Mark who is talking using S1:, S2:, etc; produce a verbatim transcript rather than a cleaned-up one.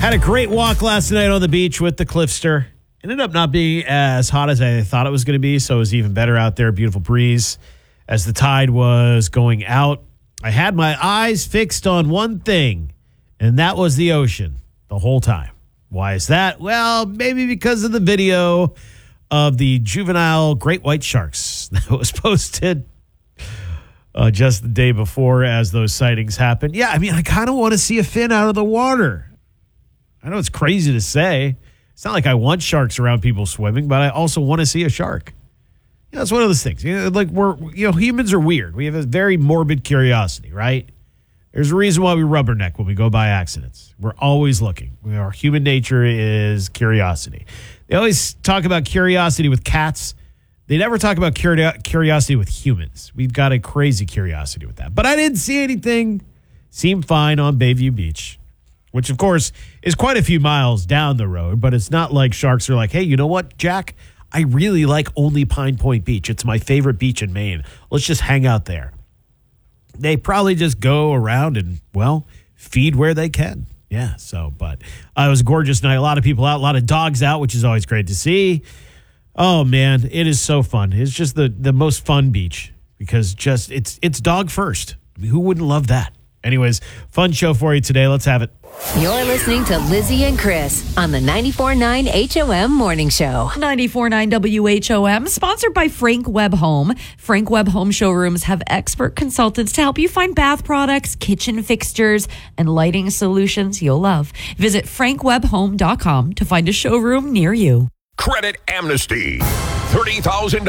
S1: Had a great walk last night on the beach with the Cliffster. Ended up not being as hot as I thought it was going to be, so it was even better out there. Beautiful breeze as the tide was going out. I had my eyes fixed on one thing, and that was the ocean the whole time. Why is that? Well, maybe because of the video of the juvenile great white sharks that was posted uh, just the day before as those sightings happened. Yeah, I mean, I kind of want to see a fin out of the water. I know it's crazy to say. It's not like I want sharks around people swimming, but I also want to see a shark. You know, it's one of those things. You know, like we're, you know, humans are weird. We have a very morbid curiosity, right? There's a reason why we rubberneck when we go by accidents. We're always looking. Our human nature is curiosity. They always talk about curiosity with cats. They never talk about curi- curiosity with humans. We've got a crazy curiosity with that. But I didn't see anything. Seemed fine on Bayview Beach, which, of course, is quite a few miles down the road. But it's not like sharks are like, hey, you know what, Jack? I really like only Pine Point Beach. It's my favorite beach in Maine. Let's just hang out there. They probably just go around and, well, feed where they can. Yeah, so, but uh, it was a gorgeous night. A lot of people out, a lot of dogs out, which is always great to see. Oh, man, it is so fun. It's just the, the most fun beach because just it's it's dog first. I mean, who wouldn't love that? Anyways, fun show for you today. Let's have it.
S2: You're listening to Lizzie and Chris on the ninety-four point nine H O M Morning Show.
S3: ninety-four point nine W H O M, sponsored by Frank Webb Home. Frank Webb Home showrooms have expert consultants to help you find bath products, kitchen fixtures, and lighting solutions you'll love. Visit frank webb home dot com to find a showroom near you.
S4: Credit Amnesty. thirty thousand